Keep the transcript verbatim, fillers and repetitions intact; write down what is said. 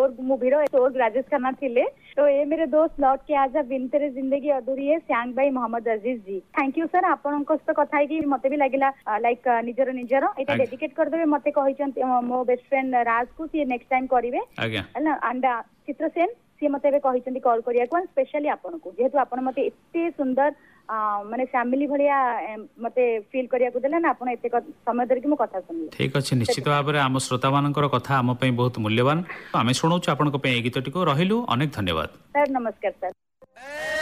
स्वर्ग मूवी रो स्वर्ग राजेश खन्ना थिले। तो ये मेरे दोस्त लौट के आजा बिन तेरे जिंदगी अधूरी है श्यांग भाई मोहम्मद अजीज जी। थैंक यू सर आपण सहित कथा है मते भी लगिला लाइक निजर निजर एटा डेडिकेट कर देबे मते कहिसंत मो बेस्ट फ्रेंड राज को सी नेक्स्ट टाइम करिवे हला एंड चित्रसेन सी मते बे कहिसंती कॉल करिया को स्पेशली आपण को जेहेतु आपण मते एते सुंदर माने फैमिली भलिया मते फील करिया को देला ना आपण एते समय धरि मो कथा सुनले। ठीक अछि निश्चित भाबरे आम श्रोता मानकर कथा आम पई बहुत मूल्यवान आमे सुनौछु आपण को पे गीतटी को रहिलु अनेक धन्यवाद सर। नमस्कार सर।